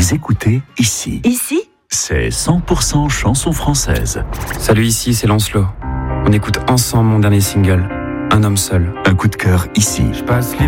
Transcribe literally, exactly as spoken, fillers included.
Vous écoutez Ici. Ici, C'est cent pour cent chanson française. Salut, ici c'est Lancelot. On écoute ensemble mon dernier single, Un homme seul. Un coup de cœur ici. Je passe l'hiver